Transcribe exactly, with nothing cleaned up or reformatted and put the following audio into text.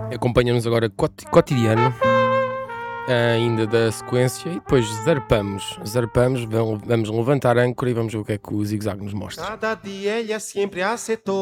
acompanha-nos agora coti- cotidiano, ainda da sequência, e depois zarpamos, zarpamos, vamos, vamos levantar a âncora e vamos ver o que é que o zigue-zague nos mostra. Cada dia ella siempre hace todo.